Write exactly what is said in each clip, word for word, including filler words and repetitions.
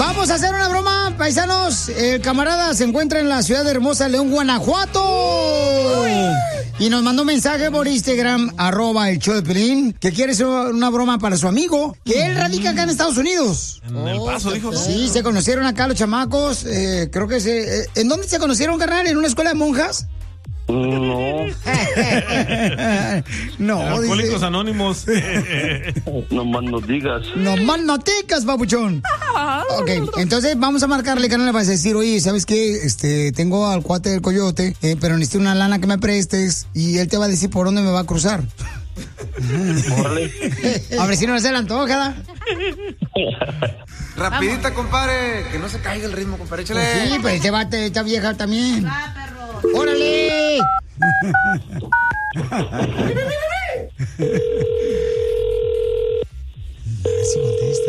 Vamos a hacer una broma, paisanos. El camarada se encuentra en la ciudad de hermosa León, Guanajuato. Y nos mandó un mensaje por Instagram, arroba el show de Pelín, que quiere hacer una broma para su amigo, que él radica acá en Estados Unidos. En El Paso, dijo, ¿no? Sí, se conocieron acá los chamacos. Eh, creo que se... Eh, ¿En dónde se conocieron, carnal? ¿En una escuela de monjas? No. No, Alcohólicos dice. Anónimos. No más no digas. No más noticas, babuchón. Ok, entonces vamos a marcarle, carnal, vas a decir, oye, ¿sabes qué? Este, tengo al cuate del coyote, eh, pero necesito una lana que me prestes, y él te va a decir por dónde me va a cruzar. Órale. A ver si no se le antoja, ¿da? Rapidita, compadre, que no se caiga el ritmo, compadre, échale. Pues sí, pero este bate, esta vieja también. ¡Órale! A ver si contesta.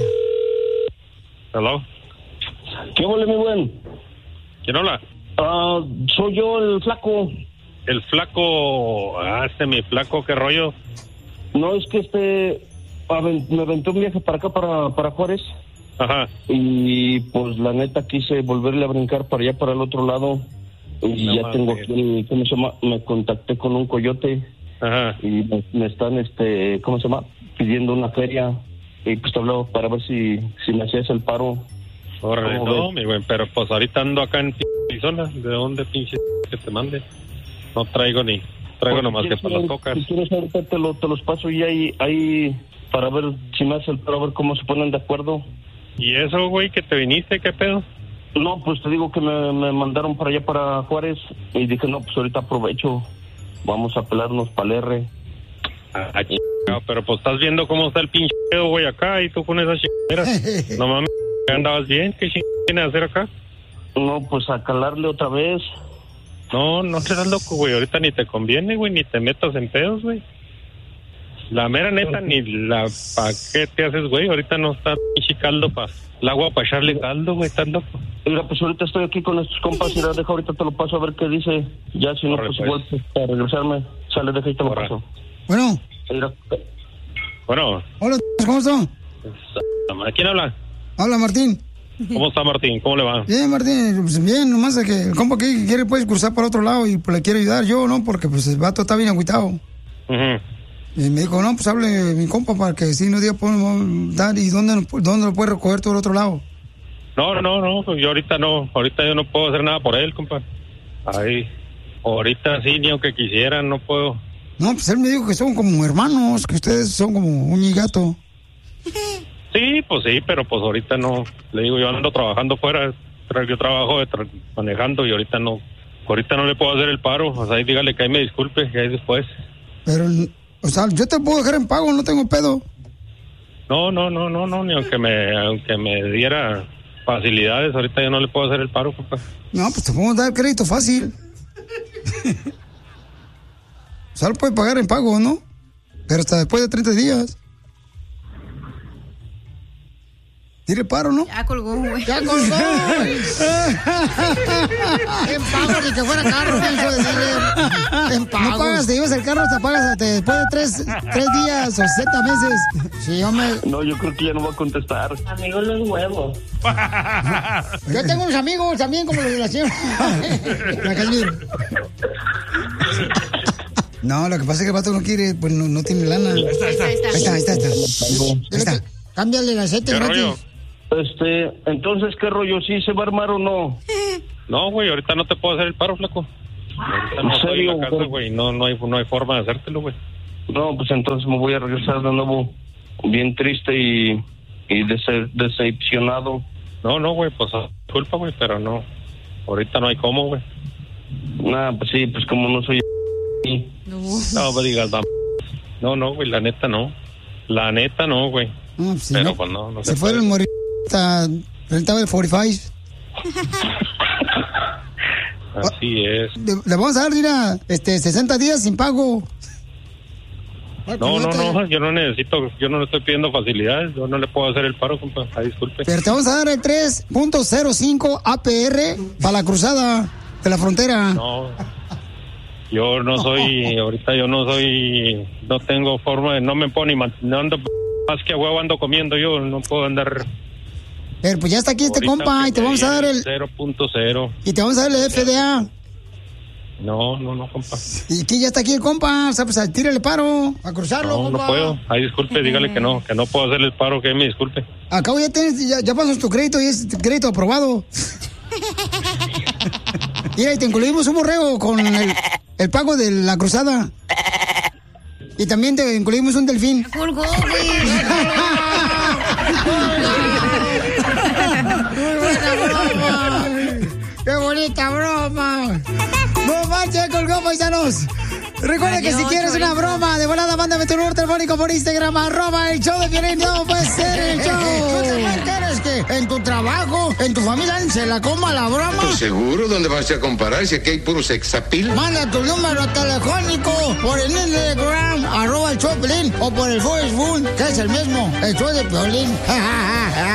Hello. ¿Qué huele, mi buen? ¿Quién habla? Ah, soy yo, el flaco. El flaco. Ah, este mi flaco, ¿qué rollo? No, es que este... aven- me aventé un viaje para acá, para, para Juárez. Ajá. Y pues la neta quise volverle a brincar para allá, para el otro lado. Y No ya mames. tengo aquí, el- ¿cómo se llama? Me contacté con un coyote. Ajá. Y me, me están, este, ¿cómo se llama? Pidiendo una feria. Y pues te hablaba para ver si, si me hacías el paro. Órale, ¿Cómo no, ves? mi güey, pero pues ahorita ando acá en Arizona. ¿De dónde pinche que te mande? No traigo ni... Traigo Pues, nomás si que quieres, para las cocas. Si quieres ahorita te, lo, te los paso y ahí, ahí para ver si me hace el paro, a ver cómo se ponen de acuerdo. ¿Y eso, güey, que te viniste? ¿Qué pedo? No, pues te digo que me, me mandaron para allá, para Juárez, y dije, no, pues ahorita aprovecho, vamos a pelarnos para el R. Ah, chingado, pero pues estás viendo cómo está el pinche pedo, güey, acá, y tú con esas chingaderas. No mames, ¿andabas bien? ¿Qué chingaderas tienes a hacer acá? No, pues a calarle otra vez. No, no seas loco, güey, ahorita ni te conviene, güey, ni te metas en pedos, güey. La mera neta, ni la... ¿Pa' qué te haces, güey? Ahorita no está pinche caldo pa... El agua para echarle caldo, güey, estás loco. Mira, pues ahorita estoy aquí con estos compas y la dejo, ahorita te lo paso a ver qué dice. Ya, si no, Corre, pues pues. igual pues, para regresarme, sale, deja y te lo Corre. paso. Bueno, Mira, Bueno, hola, ¿cómo están? ¿quién habla? Habla Martín. ¿Cómo está Martín? ¿Cómo le va? Bien, Martín, pues bien, nomás de que el compa que quiere pues cruzar para otro lado y pues le quiero ayudar yo, ¿no? Porque pues el vato está bien agüitado. Ujú. Y me dijo, no, pues hable mi compa para que si no diga podemos dar y dónde, dónde lo puede recoger todo el otro lado. No, no, no, pues yo ahorita no, ahorita yo no puedo hacer nada por él, compa. Ahí, ahorita sí, ni aunque quisiera, no puedo. No, pues él me dijo que son como hermanos, que ustedes son como un y gato. Sí, pues sí, pero pues ahorita no. Le digo, yo ando trabajando fuera, tra- yo trabajo de tra- manejando y ahorita no, ahorita no le puedo hacer el paro. O sea, ahí dígale que ahí me disculpe, que ahí después. Pero, o sea, yo te puedo dejar en pago, no tengo pedo. No, no, no, no, no, ni aunque me, aunque me diera facilidades, ahorita yo no le puedo hacer el paro, compa. No, pues te podemos dar crédito fácil. O sea, lo puede pagar en pago, ¿no? Pero hasta después de treinta días. Tire paro, ¿no? Ya colgó, güey. ¡Ya colgó! En pago, ni que fuera carro, pienso decirle. En pago. No pagas, te llevas el carro, te pagas hasta después de tres, tres días o sesenta meses. Sí, hombre. no, yo creo que ya no va a contestar. Amigo, los huevos. Yo tengo unos amigos también como los de la señora. La Casimiro. No, lo que pasa es que el vato no quiere, pues no, no tiene lana. Ahí Ahí está, ahí está. está, ahí está. Ahí está. Cámbiale el aceite, ¿Qué Mati. rollo? Este, entonces, ¿qué rollo? ¿Sí se va a armar o no? No, güey, ahorita no te puedo hacer el paro, flaco. Ahorita no ¿En estoy en la serio? casa, güey, no, no hay, no hay forma de hacértelo, güey. No, pues entonces me voy a regresar de nuevo bien triste y, y dece- decepcionado. No, no, güey, pues disculpa, güey, pero no. Ahorita no hay cómo, güey. Nah, pues sí, pues como no soy... No. No, me digas, no. No, no, güey, la neta no. La neta no, güey. No, pues, si Pero no, pues no, no se se fue puede. el morita, rentaba el cuarenta y cinco. Así es. Le, le vamos a dar, mira, este, sesenta días sin pago. No, no, no, yo no necesito, yo no le estoy pidiendo facilidades, yo no le puedo hacer el paro, compa. Ay, disculpe. Pero te vamos a dar el tres punto cero cinco A P R para la cruzada de la frontera. No, yo no soy, ahorita yo no soy, no tengo forma de, no me puedo ni man- no ando más que a huevo ando comiendo yo, no puedo andar Pero pues ya está aquí este Ahorita compa y te vamos a dar el... cero punto cero. Y te vamos a dar el F D A. No, no, no, compa. Y aquí ya está aquí el compa, o sea, pues tírale paro, a cruzarlo, No, compa. no puedo. Ay, disculpe, dígale que no, que no puedo hacerle el paro, que me disculpe. Acabo ya tienes, ya, ya pasas tu crédito y es crédito aprobado. Mira, y te incluimos un borrego con el, el pago de la cruzada. Y también te incluimos un delfín. ¡Colgó, güey! ¡Qué bonita broma! ¡No manches, colgó, paisanos! Recuerda que si quieres una broma, de volada, mándame tu número telefónico por Instagram, arroba el show de Piolín. No puede ser el show. ¿Tú también quieres que en tu trabajo, en tu familia, se la coma la broma? Pues seguro, ¿dónde vas a comparar si aquí hay puro sexapil? Manda tu número telefónico por el Instagram, arroba el show de Piolín, o por el Facebook, que es el mismo, el show de Piolín.